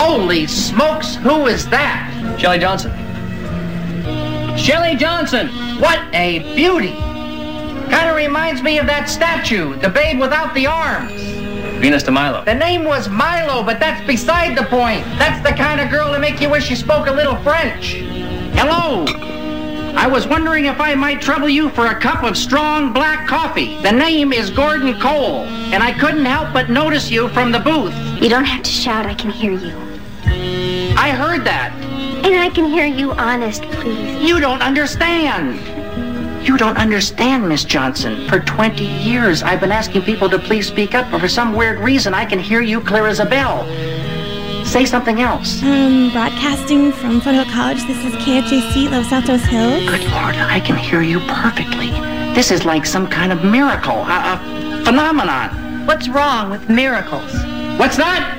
Holy smokes, who is that? Shelley Johnson. Shelley Johnson! What a beauty! Kind of reminds me of that statue, the babe without the arms. Venus de Milo. The name was Milo, but that's beside the point. That's the kind of girl to make you wish you spoke a little French. Hello. I was wondering if I might trouble you for a cup of strong black coffee. The name is Gordon Cole, and I couldn't help but notice you from the booth. You don't have to shout, I can hear you. I heard that. And I can hear you honest, please. You don't understand. You don't understand, Miss Johnson. For 20 years, I've been asking people to please speak up, but for some weird reason, I can hear you clear as a bell. Say something else. Broadcasting from Foothill College, this is KFJC, Los Altos Hills. Good Lord, I can hear you perfectly. This is like some kind of miracle, a phenomenon. What's wrong with miracles? What's that?